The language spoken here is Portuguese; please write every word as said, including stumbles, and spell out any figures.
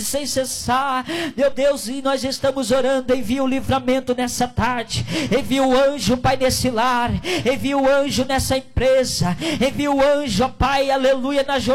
sem cessar, meu Deus, e nós estamos orando. Envia o livramento nessa tarde, envia o anjo, Pai, nesse lar, envia o anjo nessa empresa, envia o anjo, Pai, aleluia, na jornada